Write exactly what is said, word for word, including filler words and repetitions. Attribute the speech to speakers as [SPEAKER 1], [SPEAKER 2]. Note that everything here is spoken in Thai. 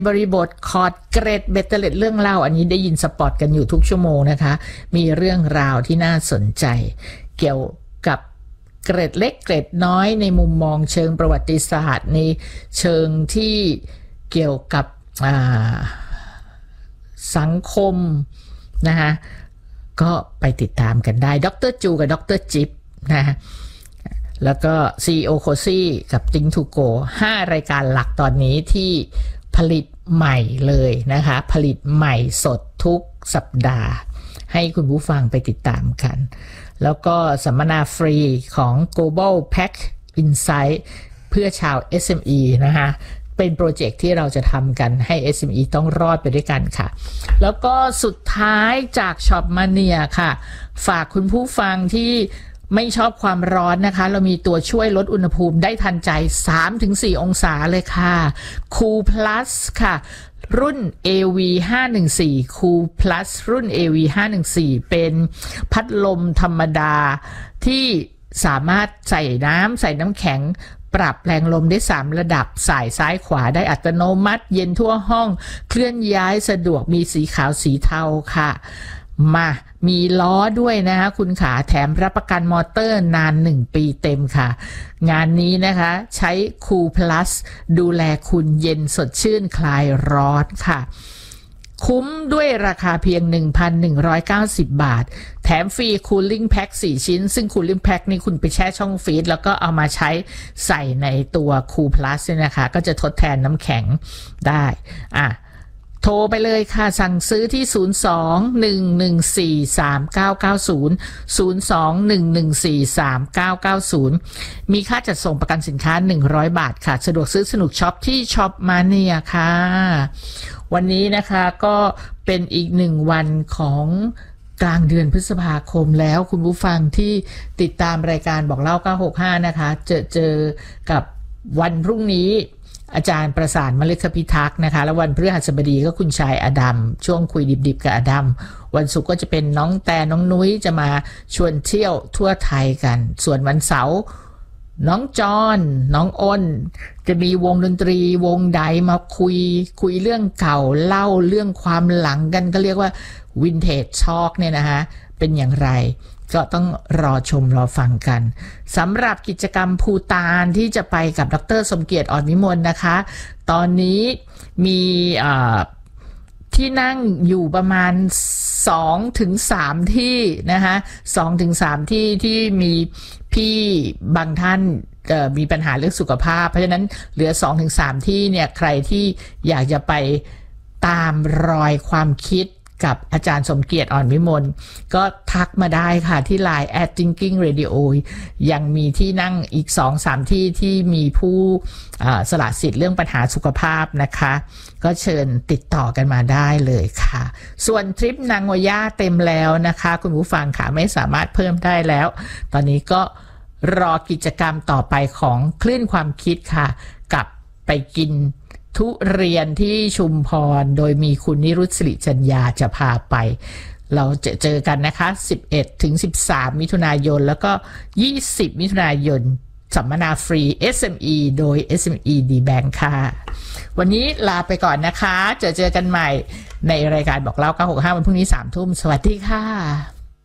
[SPEAKER 1] บริบทคอร์ดเกรดเบตเตอร์เลตเรื่องเล่าอันนี้ได้ยินสปอตกันอยู่ทุกชั่วโมงนะคะมีเรื่องราวที่น่าสนใจเกี่ยวกับเกรดเล็กเกรดน้อยในมุมมองเชิงประวัติศาสตร์ในเชิงที่เกี่ยวกับสังคมนะคะก็ไปติดตามกันได้ดรจูกับดรจิ๊บนะแล้วก็ ซี อี โอ โคซี่กับ Think to Go ห้ารายการหลักตอนนี้ที่ผลิตใหม่เลยนะคะผลิตใหม่สดทุกสัปดาห์ให้คุณผู้ฟังไปติดตามกันแล้วก็สัมมนาฟรีของ Global Pack Insight เพื่อชาว เอส เอ็ม อี นะคะเป็นโปรเจกต์ที่เราจะทำกันให้ เอส เอ็ม อี ต้องรอดไปด้วยกันค่ะแล้วก็สุดท้ายจาก Shop Mania ค่ะฝากคุณผู้ฟังที่ไม่ชอบความร้อนนะคะเรามีตัวช่วยลดอุณหภูมิได้ทันใจ สามถึงสี่ องศาเลยค่ะ Cool Plus ค่ะรุ่น เอ วี ห้าหนึ่งสี่ Cool Plus รุ่น เอ วี ห้าหนึ่งสี่ เป็นพัดลมธรรมดาที่สามารถใส่น้ำใส่น้ำแข็งปรับแรงลมได้สามระดับสายซ้ายขวาได้อัตโนมัติเย็นทั่วห้องเคลื่อนย้ายสะดวกมีสีขาวสีเทาค่ะมามีล้อด้วยนะคะคุณขาแถมรับประกันมอเตอร์นานหนึ่งปีเต็มค่ะงานนี้นะคะใช้ Cool Plus ดูแลคุณเย็นสดชื่นคลายร้อนค่ะคุ้มด้วยราคาเพียง หนึ่งพันหนึ่งร้อยเก้าสิบ บาทแถมฟรี Cooling Pack สี่ชิ้นซึ่ง Cooling Pack นี่คุณไปแช่ช่องฟรีซแล้วก็เอามาใช้ใส่ในตัว Cool Plus เนี่ยนะคะก็จะทดแทนน้ำแข็งได้อ่ะโทรไปเลยค่ะสั่งซื้อที่ศูนย์ สอง หนึ่ง หนึ่ง สี่ สาม เก้า เก้า ศูนย์ ศูนย์ สอง หนึ่ง หนึ่ง สี่ สาม เก้า เก้า ศูนย์มีค่าจัดส่งประกันสินค้าหนึ่งร้อยบาทค่ะสะดวกซื้อสนุกช็อปที่ Shop Mania ค่ะวันนี้นะคะก็เป็นอีกหนึ่งวันของกลางเดือนพฤษภาคมแล้วคุณผู้ฟังที่ติดตามรายการบอกเล่าเก้าหกห้านะคะเจอเจอกับวันพรุ่งนี้อาจารย์ประสานมฤคพิทักษ์นะคะแล้ววันพฤหัสบดีก็คุณชายอดัมช่วงคุยดิบๆกับอดัมวันศุกร์ก็จะเป็นน้องแต่น้องนุ้ยจะมาชวนเที่ยวทั่วไทยกันส่วนวันเสาร์น้องจอนน้องอ้นจะมีวงดนตรีวงใดมาคุยคุยเรื่องเก่าเล่าเรื่องความหลังกันก็เรียกว่าวินเทจช็อกเนี่ยนะคะเป็นอย่างไรก็ต้องรอชมรอฟังกันสำหรับกิจกรรมภูฏานที่จะไปกับดร.สมเกียรติอ่อนวิมลนะคะตอนนี้มีที่นั่งอยู่ประมาณ สองถึงสาม ที่นะคะ สองถึงสาม ที่ที่มีพี่บางท่านมีปัญหาเรื่องสุขภาพเพราะฉะนั้นเหลือ สองถึงสาม ที่เนี่ยใครที่อยากจะไปตามรอยความคิดกับอาจารย์สมเกียรติอ่อนวิมลก็ทักมาได้ค่ะที่ ไลน์ แอท thinking radio ยังมีที่นั่งอีก สองถึงสาม ที่ที่มีผู้สละสิทธิ์เรื่องปัญหาสุขภาพนะคะก็เชิญติดต่อกันมาได้เลยค่ะส่วนทริปนางโอย่าเต็มแล้วนะคะคุณผู้ฟังค่ะไม่สามารถเพิ่มได้แล้วตอนนี้ก็รอกิจกรรมต่อไปของคลื่นความคิดค่ะกับไปกินทุเรียนที่ชุมพรโดยมีคุณนิรุตศิริจัญญาจะพาไปเราจะเจอกันนะคะสิบเอ็ดถึงสิบสามมิถุนายนแล้วก็ยี่สิบมิถุนายนสัมมนาฟรี เอส เอ็ม อี โดย เอส เอ็ม อี ดี Bank ค่ะวันนี้ลาไปก่อนนะคะเจอเจอกันใหม่ในรายการบอกเล่าเก้าหกห้าวันพรุ่งนี้สามทุ่มสวัสดีค่ะ